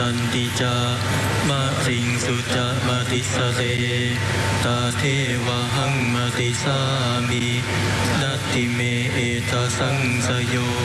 สันติจามะสิงสุจามะติสเสตาเทวหังมติสามินัตติเมเอตสังสโย